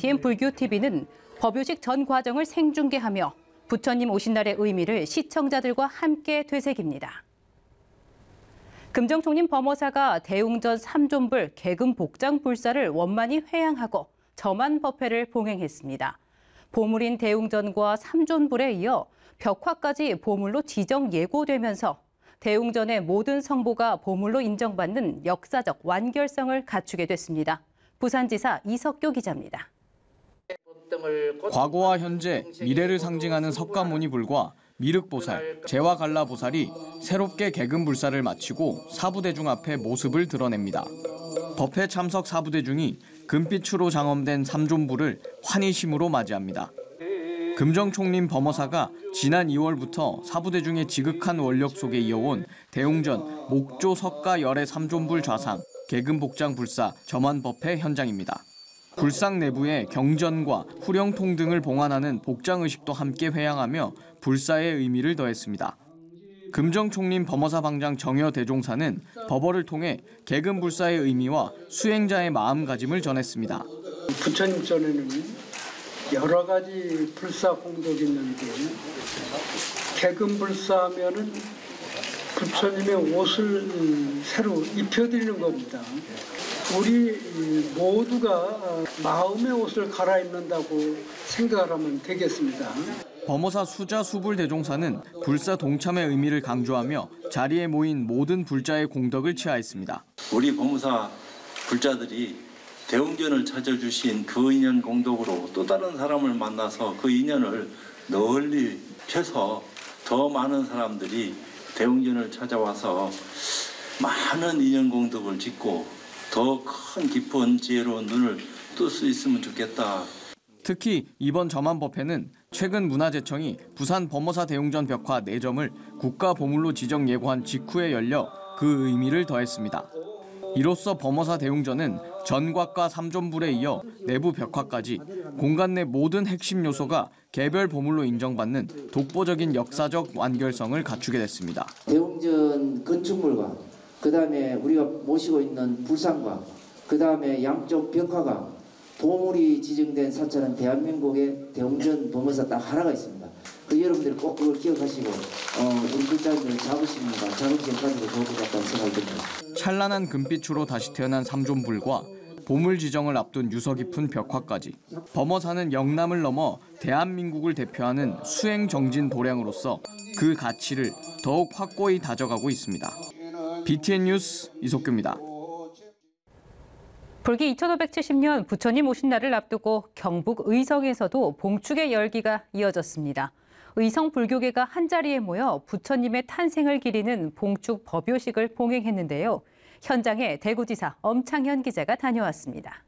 BTN 불교TV는 법요식 전 과정을 생중계하며 부처님 오신 날의 의미를 시청자들과 함께 되새깁니다. 금정총림 범어사가 대웅전 삼존불 개금 복장 불사를 원만히 회양하고 점안법회를 봉행했습니다. 보물인 대웅전과 삼존불에 이어 벽화까지 보물로 지정 예고되면서 대웅전의 모든 성보가 보물로 인정받는 역사적 완결성을 갖추게 됐습니다. 부산지사 이석교 기자입니다. 과거와 현재, 미래를 상징하는 석가모니불과 미륵보살, 제와갈라보살이 새롭게 개금불사를 마치고 사부대중 앞에 모습을 드러냅니다. 법회 참석 사부대중이 금빛으로 장엄된 삼존불을 환희심으로 맞이합니다. 금정총림 범어사가 지난 2월부터 사부대중의 지극한 원력 속에 이어온 대웅전 목조 석가 열애 삼존불 좌상 개금복장 불사 점안법회 현장입니다. 불상 내부에 경전과 후령통 등을 봉안하는 복장의식도 함께 회양하며 불사의 의미를 더했습니다. 금정총림 범어사 방장 정여 대종사는 법어를 통해 개금불사의 의미와 수행자의 마음가짐을 전했습니다. 부처님 전에는 여러 가지 불사 공덕이 있는데 개금불사하면은 부처님의 옷을 새로 입혀드리는 겁니다. 우리 모두가 마음의 옷을 갈아입는다고 생각하면 되겠습니다. 범어사 수자 수불 대종사는 불사 동참의 의미를 강조하며 자리에 모인 모든 불자의 공덕을 치하했습니다. 우리 범어사 불자들이 대웅전을 찾아주신 그 인연 공덕으로 또 다른 사람을 만나서 그 인연을 널리 펴서 더 많은 사람들이 대웅전을 찾아와서 많은 인연 공덕을 짓고 더 큰 깊은 지혜로운 눈을 뜰 수 있으면 좋겠다. 특히 이번 점안법회는 최근 문화재청이 부산 범어사 대웅전 벽화 4점을 국가보물로 지정 예고한 직후에 열려 그 의미를 더했습니다. 이로써 범어사 대웅전은 전곽과 삼존불에 이어 내부 벽화까지 공간 내 모든 핵심 요소가 개별 보물로 인정받는 독보적인 역사적 완결성을 갖추게 됐습니다. 대웅전 건축물과 그다음에 우리가 모시고 있는 불상과 그다음에 양쪽 벽화가 보물이 지정된 사찰은 대한민국의 대웅전 범어사 딱 하나가 있습니다. 여러분들 꼭 그걸 기억하시고 우리 불자들 자부심 가지고 좋을 것 같다는 생각이 듭니다. 찬란한 금빛으로 다시 태어난 삼존불과 보물 지정을 앞둔 유서 깊은 벽화까지 범어사는 영남을 넘어 대한민국을 대표하는 수행 정진 도량으로서 그 가치를 더욱 확고히 다져가고 있습니다. BTN 뉴스 이석규입니다. 불기 2570년 부처님 오신 날을 앞두고 경북 의성에서도 봉축의 열기가 이어졌습니다. 의성 불교계가 한자리에 모여 부처님의 탄생을 기리는 봉축 법요식을 봉행했는데요. 현장에 대구지사 엄창현 기자가 다녀왔습니다.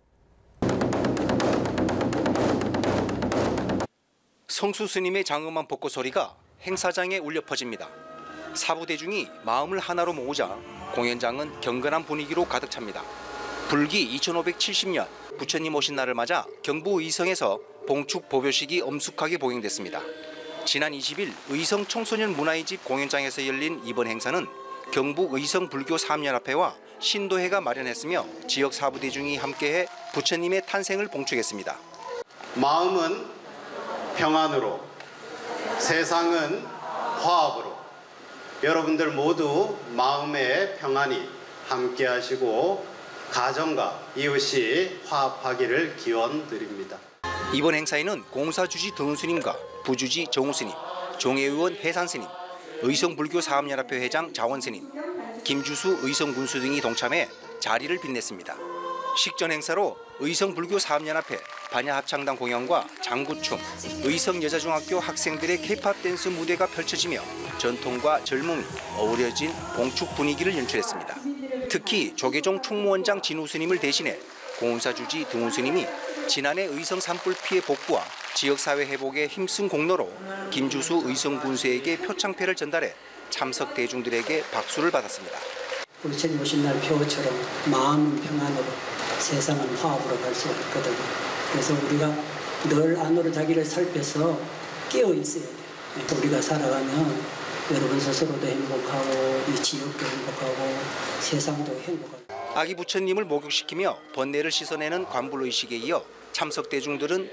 성수 스님의 장엄한 복고 소리가 행사장에 울려 퍼집니다. 사부대중이 마음을 하나로 모으자 공연장은 경건한 분위기로 가득 찹니다. 불기 2570년 부처님 오신 날을 맞아 경북 의성에서 봉축 법요식이 엄숙하게 봉행됐습니다. 지난 20일 의성 청소년 문화의 집 공연장에서 열린 이번 행사는 경북 의성 불교 사업연합회와 신도회가 마련했으며 지역 사부대중이 함께해 부처님의 탄생을 봉축했습니다. 마음은 평안으로, 세상은 화합으로 여러분들 모두 마음의 평안이 함께하시고 가정과 이웃이 화합하기를 기원드립니다. 이번 행사에는 공사주지 등운스님과 부주지 정우스님, 종회의원 해산스님, 의성불교사업연합회 회장 자원스님, 김주수 의성군수 등이 동참해 자리를 빛냈습니다. 식전 행사로 의성불교사업연합회 반야합창단 공연과 장구춤, 의성여자중학교 학생들의 K-팝 댄스 무대가 펼쳐지며 전통과 젊음이 어우러진 봉축 분위기를 연출했습니다. 특히 조계종 충무원장 진우스님을 대신해 공사주지 등운스님이 지난해 의성 산불 피해 복구와 지역사회 회복에 힘쓴 공로로 김주수 의성군수에게 표창패를 전달해 참석 대중들에게 박수를 받았습니다. 부처님 오신 날 표처럼 마음은 평안으로 세상은 화합으로 갈 수 있거든요. 그래서 우리가 늘 안으로 자기를 살펴서 깨어 있어야 돼요. 우리가 살아가면 여러분 스스로도 행복하고 이 지역도 행복하고 세상도 행복하고. 아기 부처님을 목욕시키며 번뇌를 씻어내는 관불의식에 이어 참석 대중들은